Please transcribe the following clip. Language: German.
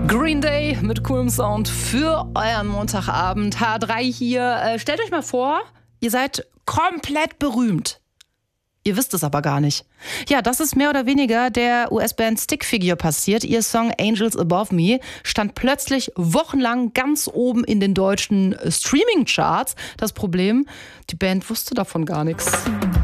Green Day mit coolem Sound für euren Montagabend. H3 hier. Stellt euch mal vor, ihr seid komplett berühmt. Ihr wisst es aber gar nicht. Ja, das ist mehr oder weniger der US-Band Stickfigure passiert. Ihr Song Angels Above Me stand plötzlich wochenlang ganz oben in den deutschen Streaming-Charts. Das Problem, die Band wusste davon gar nichts.